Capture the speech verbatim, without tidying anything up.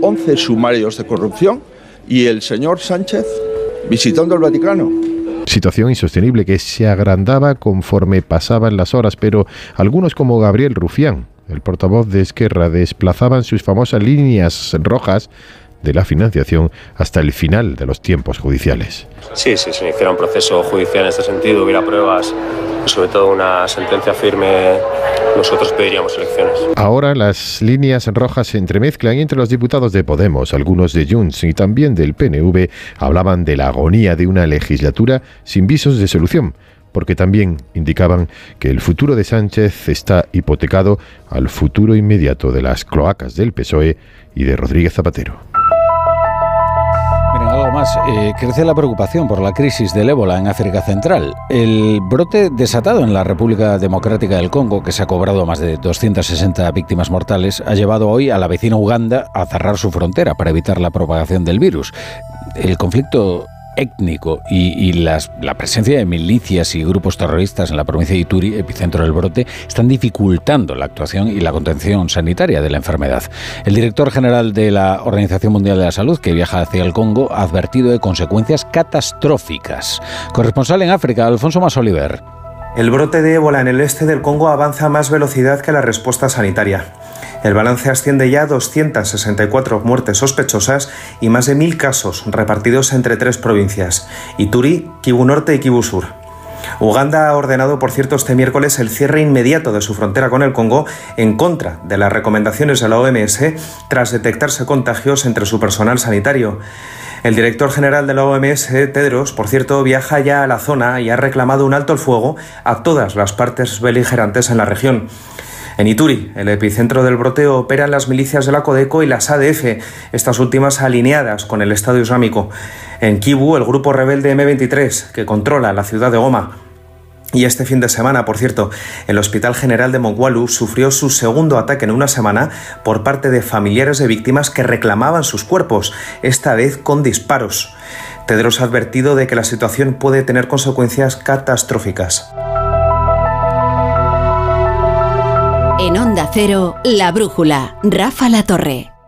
once sumarios de corrupción y el señor Sánchez visitando el Vaticano. Situación insostenible que se agrandaba conforme pasaban las horas, pero algunos como Gabriel Rufián, el portavoz de Esquerra, desplazaban sus famosas líneas rojas de la financiación hasta el final de los tiempos judiciales. Sí, sí, se iniciara un proceso judicial en este sentido, hubiera pruebas y sobre todo una sentencia firme, nosotros pediríamos elecciones. Ahora las líneas rojas se entremezclan y entre los diputados de Podemos, algunos de Junts y también del P N V hablaban de la agonía de una legislatura sin visos de solución, porque también indicaban que el futuro de Sánchez está hipotecado al futuro inmediato de las cloacas del P S O E y de Rodríguez Zapatero. Miren, algo más. Eh, crece la preocupación por la crisis del ébola en África Central. El brote desatado en la República Democrática del Congo, que se ha cobrado más de doscientas sesenta víctimas mortales, ha llevado hoy a la vecina Uganda a cerrar su frontera para evitar la propagación del virus. El conflicto étnico y, y las, la presencia de milicias y grupos terroristas en la provincia de Ituri, epicentro del brote, están dificultando la actuación y la contención sanitaria de la enfermedad. El director general de la Organización Mundial de la Salud, que viaja hacia el Congo, ha advertido de consecuencias catastróficas. Corresponsal en África, Alfonso Masoliver. El brote de ébola en el este del Congo avanza a más velocidad que la respuesta sanitaria. El balance asciende ya a doscientas sesenta y cuatro muertes sospechosas y más de mil casos repartidos entre tres provincias: Ituri, Kivu Norte y Kivu Sur. Uganda ha ordenado, por cierto, este miércoles el cierre inmediato de su frontera con el Congo en contra de las recomendaciones de la O M S tras detectarse contagios entre su personal sanitario. El director general de la O M S, Tedros, por cierto, viaja ya a la zona y ha reclamado un alto el fuego a todas las partes beligerantes en la región. En Ituri, el epicentro del brote, operan las milicias de la Codeco y las A D F, estas últimas alineadas con el Estado Islámico. En Kivu, el grupo rebelde eme veintitrés, que controla la ciudad de Goma. Y este fin de semana, por cierto, el Hospital General de Mogwalu sufrió su segundo ataque en una semana por parte de familiares de víctimas que reclamaban sus cuerpos, esta vez con disparos. Tedros ha advertido de que la situación puede tener consecuencias catastróficas. En Onda Cero, La Brújula, Rafa La Torre.